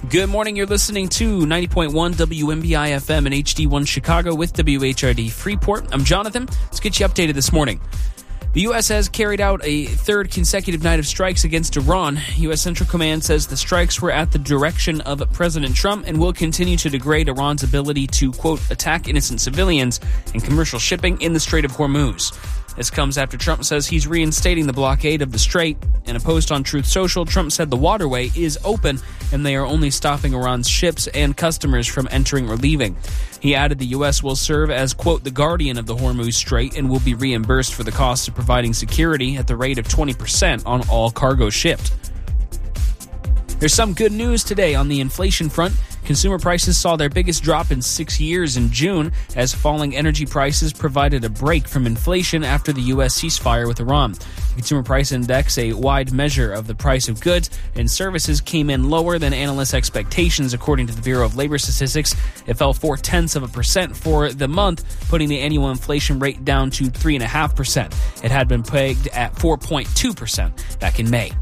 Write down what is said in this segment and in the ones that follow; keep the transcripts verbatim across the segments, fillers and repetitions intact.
Good morning. You're listening to ninety point one W M B I F M and H D one Chicago with W H R D Freeport. I'm Jonathan. Let's get you updated this morning. The U S has carried out a third consecutive night of strikes against Iran. U S Central Command says the strikes were at the direction of President Trump and will continue to degrade Iran's ability to, quote, attack innocent civilians and commercial shipping in the Strait of Hormuz. This comes after Trump says he's reinstating the blockade of the strait. In a post on Truth Social, Trump said the waterway is open and they are only stopping Iran's ships and customers from entering or leaving. He added the U S will serve as, quote, the guardian of the Hormuz Strait and will be reimbursed for the cost of providing security at the rate of twenty percent on all cargo shipped. There's some good news today on the inflation front. Consumer prices saw their biggest drop in six years in June as falling energy prices provided a break from inflation after the U S ceasefire with Iran. The Consumer Price Index, a wide measure of the price of goods and services, came in lower than analysts' expectations, according to the Bureau of Labor Statistics. It fell four-tenths of a percent for the month, putting the annual inflation rate down to three point five percent. It had been pegged at four point two percent back in May.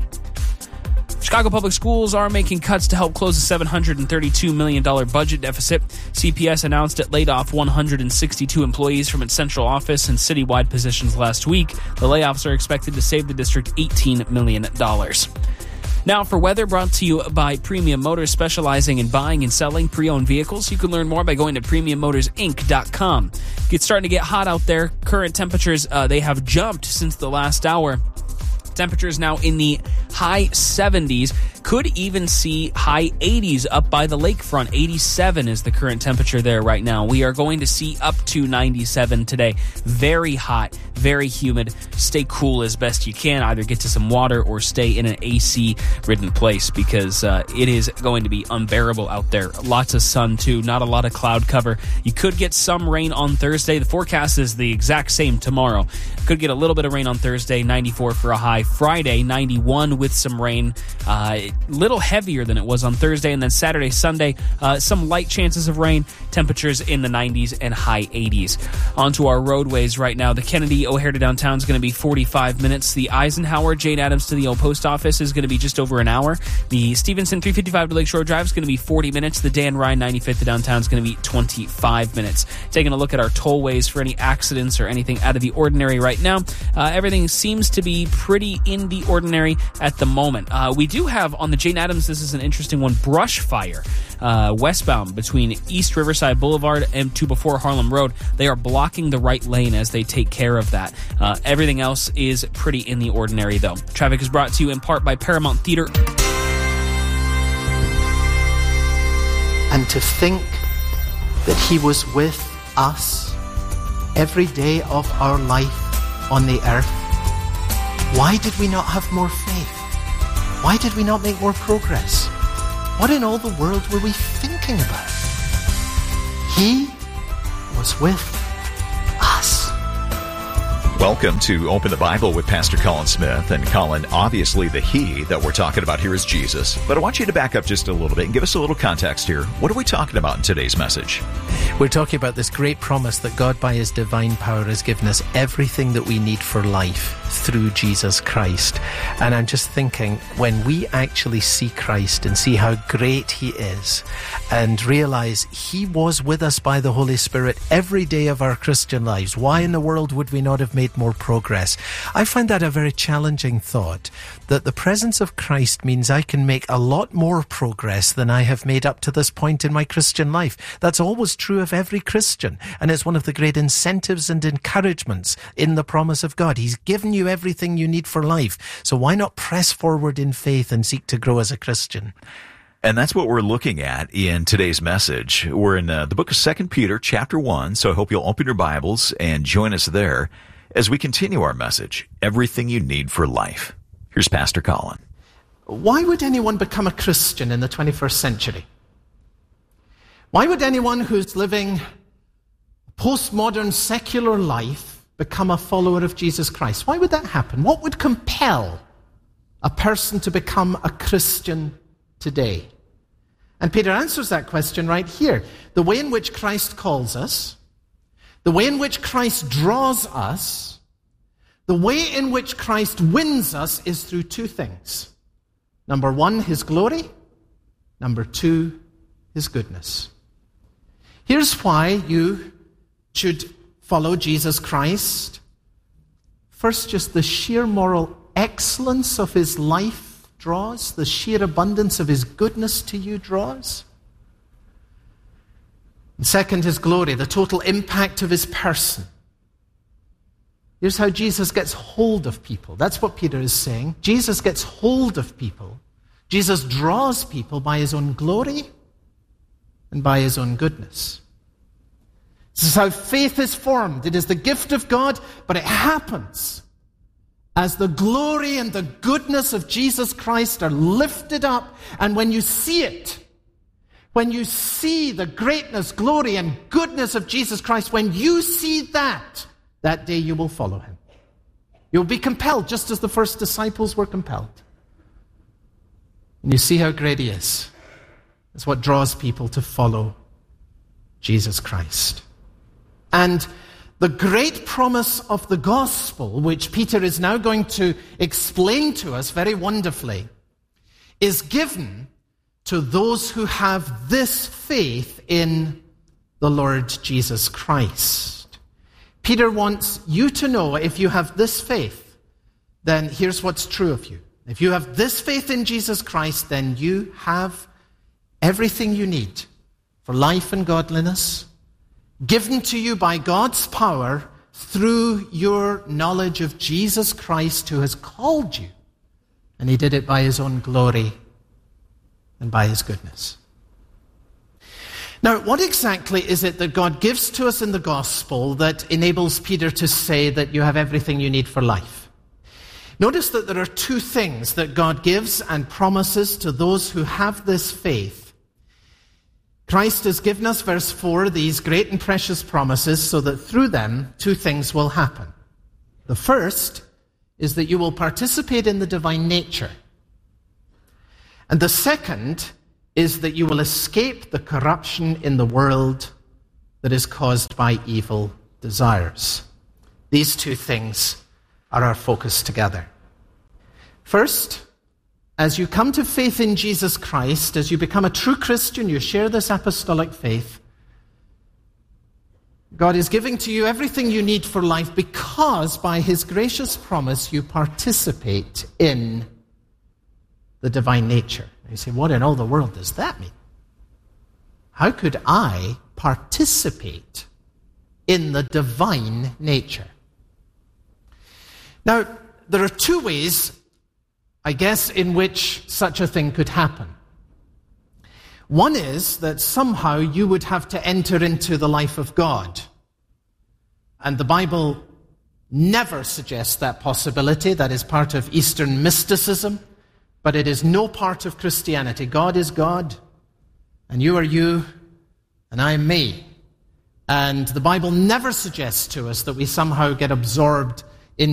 Chicago Public Schools are making cuts to help close a seven hundred thirty-two million dollars budget deficit. C P S announced it laid off one hundred sixty-two employees from its central office and citywide positions last week. The layoffs are expected to save the district eighteen million dollars. Now for weather, brought to you by Premium Motors, specializing in buying and selling pre-owned vehicles. You can learn more by going to premium motors inc dot com. It's starting to get hot out there. Current temperatures, uh, they have jumped since the last hour. Temperatures now in the high seventies. Could even see high eighties up by the lakefront. eighty-seven is the current temperature there right now. We are going to see up to ninety-seven today. Very hot, very humid. Stay cool as best you can. Either get to some water or stay in an A C-ridden place because uh, it is going to be unbearable out there. Lots of sun, too. Not a lot of cloud cover. You could get some rain on Thursday. The forecast is the exact same tomorrow. Could get a little bit of rain on Thursday, ninety-four for a high. Friday, ninety-one with some rain. Uh, little heavier than it was on Thursday. And then Saturday, Sunday, uh, some light chances of rain. Temperatures in the nineties and high eighties. Onto our roadways right now. The Kennedy O'Hare to downtown is going to be forty-five minutes. The Eisenhower Jane Addams to the old post office is going to be just over an hour. The Stevenson three fifty-five to Lakeshore Drive is going to be forty minutes. The Dan Ryan ninety-fifth to downtown is going to be twenty-five minutes. Taking a look at our tollways for any accidents or anything out of the ordinary right now. Uh, everything seems to be pretty in the ordinary at the moment. Uh, we do have on the Jane Addams, this is an interesting one, brush fire uh, westbound between East Riverside Boulevard and to before Harlem Road. They are blocking the right lane as they take care of that. Uh, everything else is pretty in the ordinary, though. Traffic is brought to you in part by Paramount Theater. And to think that he was with us every day of our life on the earth. Why did we not have more faith? Why did we not make more progress? What in all the world were we thinking about? He was with us. Welcome to Open the Bible with Pastor Colin Smith. And Colin, obviously the he that we're talking about here is Jesus. But I want you to back up just a little bit and give us a little context here. What are we talking about in today's message? We're talking about this great promise that God, by his divine power, has given us everything that we need for life through Jesus Christ. And I'm just thinking, when we actually see Christ and see how great he is and realize he was with us by the Holy Spirit every day of our Christian lives, why in the world would we not have made more progress? I find that a very challenging thought, that the presence of Christ means I can make a lot more progress than I have made up to this point in my Christian life. That's always true of every Christian, and it's one of the great incentives and encouragements in the promise of God. He's given you everything you need for life, so why not press forward in faith and seek to grow as a Christian? And that's what we're looking at in today's message. We're in uh, the book of Second Peter, chapter one, so I hope you'll open your Bibles and join us there as we continue our message, Everything You Need for Life. Here's Pastor Colin. Why would anyone become a Christian in the twenty-first century? Why would anyone who's living a postmodern secular life become a follower of Jesus Christ? Why would that happen? What would compel a person to become a Christian today? And Peter answers that question right here. The way in which Christ calls us, the way in which Christ draws us, the way in which Christ wins us is through two things. Number one, his glory. Number two, his goodness. Here's why you should follow Jesus Christ. First, just the sheer moral excellence of his life draws, the sheer abundance of his goodness to you draws. And second, his glory, the total impact of his person. Here's how Jesus gets hold of people. That's what Peter is saying. Jesus gets hold of people. Jesus draws people by his own glory and by his own goodness. This is how faith is formed. It is the gift of God, but it happens as the glory and the goodness of Jesus Christ are lifted up. And when you see it, when you see the greatness, glory, and goodness of Jesus Christ, when you see that, that day you will follow him. You'll be compelled, just as the first disciples were compelled. And you see how great he is. That's what draws people to follow Jesus Christ. And the great promise of the gospel, which Peter is now going to explain to us very wonderfully, is given to those who have this faith in the Lord Jesus Christ. Peter wants you to know, if you have this faith, then here's what's true of you. If you have this faith in Jesus Christ, then you have everything you need for life and godliness, given to you by God's power through your knowledge of Jesus Christ, who has called you. And he did it by his own glory and by his goodness. Now, what exactly is it that God gives to us in the gospel that enables Peter to say that you have everything you need for life? Notice that there are two things that God gives and promises to those who have this faith. Christ has given us, verse four, these great and precious promises so that through them two things will happen. The first is that you will participate in the divine nature. And the second is that you will escape the corruption in the world that is caused by evil desires. These two things are our focus together. First, as you come to faith in Jesus Christ, as you become a true Christian, you share this apostolic faith, God is giving to you everything you need for life because by his gracious promise you participate in the divine nature. You say, what in all the world does that mean? How could I participate in the divine nature? Now, there are two ways, I guess, in which such a thing could happen. One is that somehow you would have to enter into the life of God. And the Bible never suggests that possibility. That is part of Eastern mysticism. But it is no part of Christianity. God is God, and you are you, and I am me. And the Bible never suggests to us that we somehow get absorbed